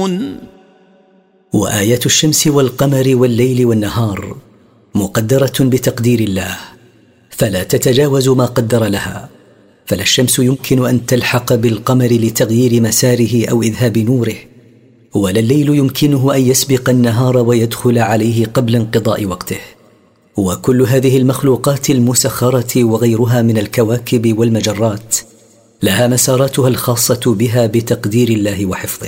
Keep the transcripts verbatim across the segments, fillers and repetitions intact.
المشحون. وآيات الشمس والقمر والليل والنهار مقدرة بتقدير الله، فلا تتجاوز ما قدر لها، فلا الشمس يمكن أن تلحق بالقمر لتغيير مساره أو إذهاب نوره، ولا الليل يمكنه أن يسبق النهار ويدخل عليه قبل انقضاء وقته. وكل هذه المخلوقات المسخرة وغيرها من الكواكب والمجرات لها مساراتها الخاصة بها بتقدير الله وحفظه.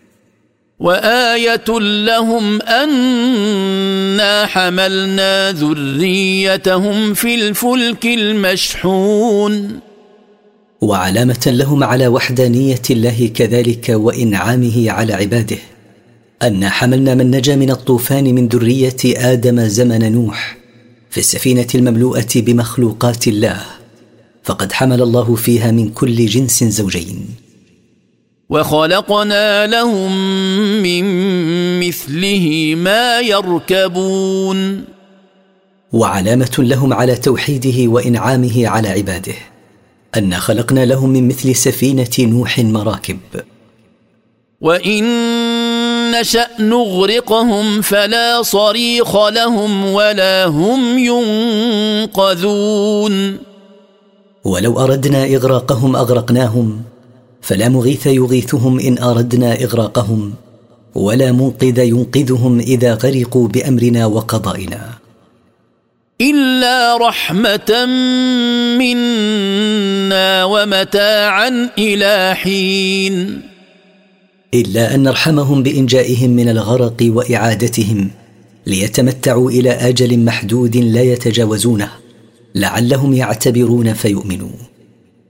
وآية لهم أنا حملنا ذريتهم في الفلك المشحون. وعلامة لهم على وحدانية الله كذلك وإنعامه على عباده أن حملنا من نجا من الطوفان من ذرية آدم زمن نوح في السفينة المملوءة بمخلوقات الله، فقد حمل الله فيها من كل جنس زوجين. وخلقنا لهم من مثله ما يركبون. وعلامة لهم على توحيده وإنعامه على عباده أن خلقنا لهم من مثل سفينة نوح مراكب. وإن نشأ نغرقهم فلا صريخ لهم ولا هم ينقذون. ولو أردنا إغراقهم أغرقناهم، فلا مغيث يغيثهم إن أردنا إغراقهم، ولا منقذ ينقذهم إذا غرقوا بأمرنا وقضائنا. إلا رحمة منا ومتاعا إلى حين. إلا أن نرحمهم بإنجائهم من الغرق وإعادتهم ليتمتعوا إلى أجل محدود لا يتجاوزونه، لعلهم يعتبرون فيؤمنوا.